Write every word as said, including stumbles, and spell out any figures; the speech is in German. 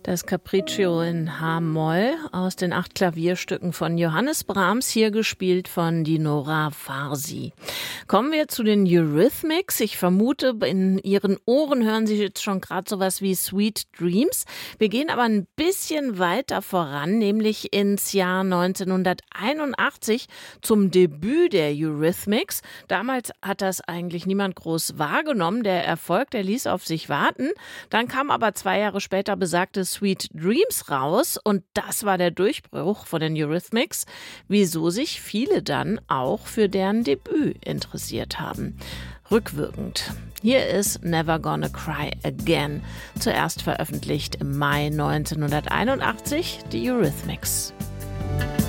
Das Capriccio in H-Moll aus den acht Klavierstücken von Johannes Brahms, hier gespielt von Dinora Farsi. Kommen wir zu den Eurythmics. Ich vermute, in Ihren Ohren hören Sie jetzt schon gerade sowas wie Sweet Dreams. Wir gehen aber ein bisschen weiter voran, nämlich ins Jahr neunzehnhunderteinundachtzig zum Debüt der Eurythmics. Damals hat das eigentlich niemand groß wahrgenommen. Der Erfolg, der ließ auf sich warten. Dann kam aber zwei Jahre später besagtes Sweet Dreams raus und das war der Durchbruch von den Eurythmics, wieso sich viele dann auch für deren Debüt interessiert haben. Rückwirkend. Hier ist Never Gonna Cry Again, zuerst veröffentlicht im Mai neunzehnhunderteinundachtzig, die Eurythmics.